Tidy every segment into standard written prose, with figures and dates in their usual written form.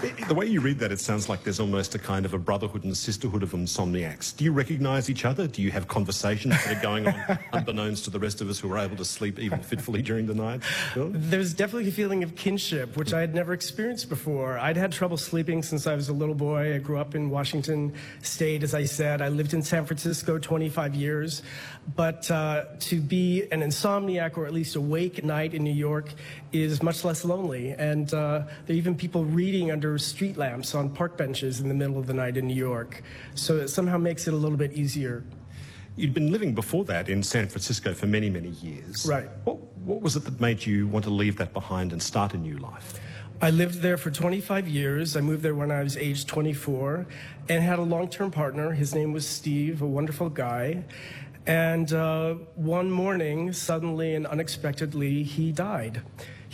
The way you read that, it sounds like there's almost a kind of a brotherhood and a sisterhood of insomniacs. Do you recognise each other? Do you have conversations that are going on unbeknownst to the rest of us who are able to sleep even fitfully during the night? Bill? There's definitely a feeling of kinship, which I had never experienced before. I'd had trouble sleeping since I was a little boy. I grew up in Washington State, as I said. I lived in San Francisco 25 years. But to be an insomniac, or at least awake at night in New York, is much less lonely. And there are even people reading under street lamps on park benches in the middle of the night in New York. So it somehow makes it a little bit easier. You'd been living before that in San Francisco for many, many years. Right. What was it that made you want to leave that behind and start a new life? I lived there for 25 years. I moved there when I was age 24 and had a long-term partner. His name was Steve, a wonderful guy. And one morning, suddenly and unexpectedly, he died.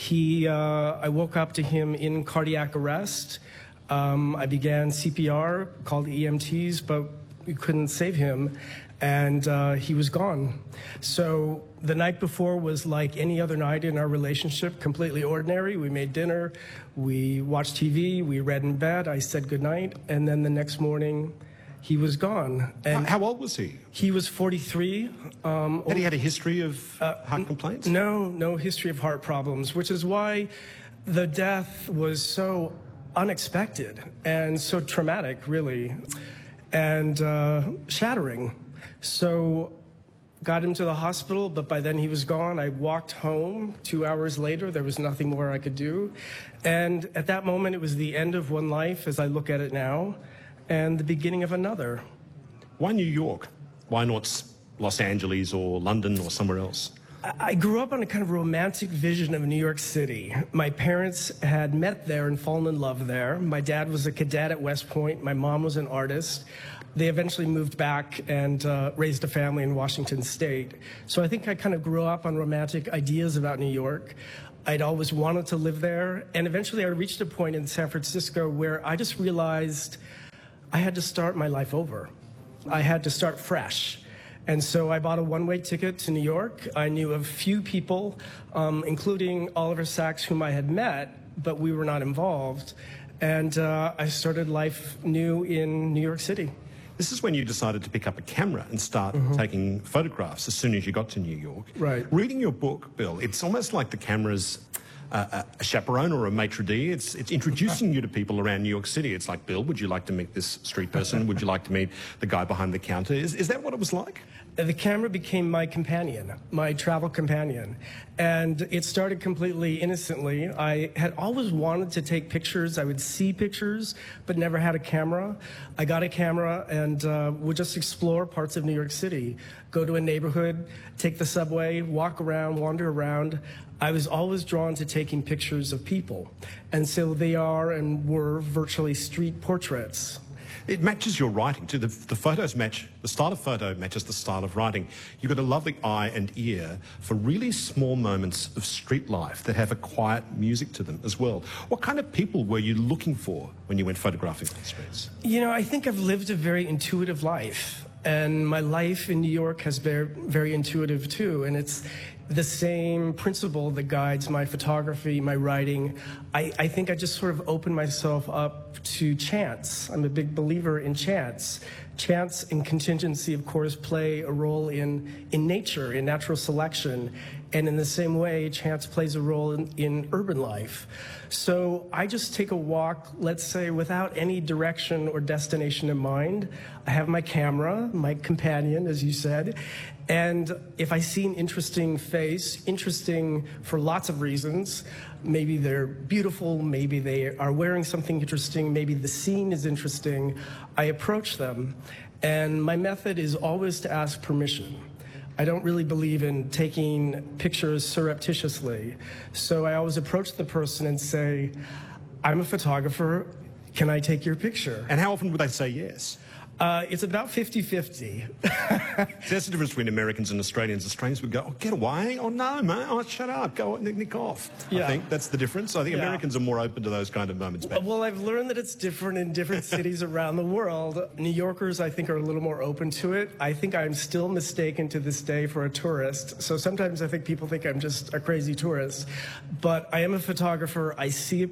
I woke up to him in cardiac arrest. I began CPR, called EMTs, but we couldn't save him, and he was gone. So the night before was like any other night in our relationship, completely ordinary. We made dinner, we watched TV, we read in bed, I said goodnight, and then the next morning, he was gone. And how old was he? He was 43. Had he had a history of heart complaints? No history of heart problems, which is why the death was so unexpected and so traumatic, really, and shattering. So got him to the hospital, but by then he was gone. I walked home 2 hours later. There was nothing more I could do. And at that moment, it was the end of one life, as I look at it now, and the beginning of another. Why New York? Why not Los Angeles or London or somewhere else? I grew up on a kind of romantic vision of New York City. My parents had met there and fallen in love there. My dad was a cadet at West Point. My mom was an artist. They eventually moved back and raised a family in Washington State. So I think I kind of grew up on romantic ideas about New York. I'd always wanted to live there. And eventually I reached a point in San Francisco where I just realized I had to start my life over. I had to start fresh. And so I bought a one-way ticket to New York. I knew a few people, including Oliver Sacks, whom I had met, but we were not involved. And I started life new in New York City. This is when you decided to pick up a camera and start taking photographs as soon as you got to New York. Right. Reading your book, Bill, it's almost like the camera's a chaperone or a maitre d'. It's introducing you to people around New York City. It's like, Bill, would you like to meet this street person? Would you like to meet the guy behind the counter? Is that what it was like? The camera became my companion, my travel companion. And it started completely innocently. I had always wanted to take pictures. I would see pictures, but never had a camera. I got a camera and would just explore parts of New York City, go to a neighborhood, take the subway, walk around, wander around. I was always drawn to taking pictures of people. And so they are and were virtually street portraits. It matches your writing too. The photos match, the style of photo matches the style of writing. You've got a lovely eye and ear for really small moments of street life that have a quiet music to them as well. What kind of people were you looking for when you went photographing on the streets? You know, I think I've lived a very intuitive life. And my life in New York has been very intuitive too. And it's the same principle that guides my photography, my writing. I think I just sort of opened myself up to chance. I'm a big believer in chance. Chance and contingency, of course, play a role in nature, in natural selection. And in the same way, chance plays a role in urban life. So I just take a walk, let's say, without any direction or destination in mind. I have my camera, my companion, as you said, and if I see an interesting face, interesting for lots of reasons, maybe they're beautiful, maybe they are wearing something interesting, maybe the scene is interesting, I approach them. And my method is always to ask permission. I don't really believe in taking pictures surreptitiously. So I always approach the person and say, I'm a photographer, can I take your picture? And how often would they say yes? It's about 50-50. That's the difference between Americans and Australians. Australians would go, oh, get away. Oh, no, man. Oh, shut up. Go nick off. Yeah. I think that's the difference. I think Americans are more open to those kind of moments. Well, I've learned that it's different in different cities around the world. New Yorkers, I think, are a little more open to it. I think I'm still mistaken to this day for a tourist. So sometimes I think people think I'm just a crazy tourist. But I am a photographer. I see